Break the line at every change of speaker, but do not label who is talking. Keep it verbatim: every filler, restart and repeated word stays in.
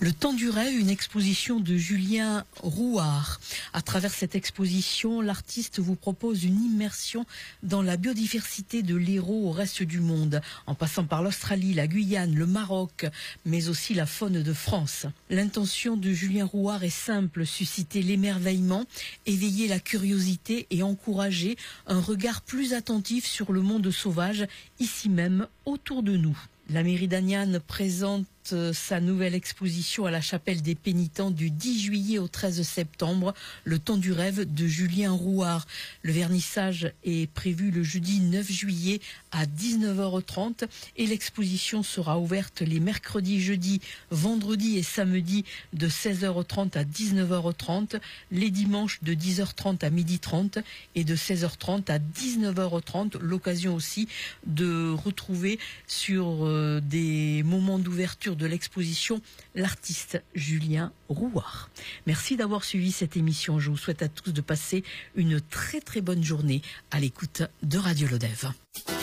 Le temps du rêve, une exposition de Julien Rouart. À travers cette exposition, l'artiste vous propose une immersion dans la biodiversité de l'Hérault au reste du monde, en passant par l'Australie, la Guyane, le Maroc, mais aussi la faune de France. L'intention de Julien Rouart est simple, susciter l'émerveillement, éveiller la curiosité et encourager un regard plus attentif sur le monde sauvage, ici même, autour de nous. La mairie d'Aniane présente sa nouvelle exposition à la chapelle des pénitents du dix juillet au treize septembre, le temps du rêve de Julien Rouart. Le vernissage est prévu le jeudi neuf juillet à dix-neuf heures trente et l'exposition sera ouverte les mercredis, jeudis, vendredis et samedis de seize heures trente à dix-neuf heures trente, les dimanches de dix heures trente à midi trente et de seize heures trente à dix-neuf heures trente. L'occasion aussi de retrouver sur euh, des moments d'ouverture de l'exposition l'artiste Julien Rouart. Merci d'avoir suivi cette émission. Je vous souhaite à tous de passer une très très bonne journée à l'écoute de Radio Lodève.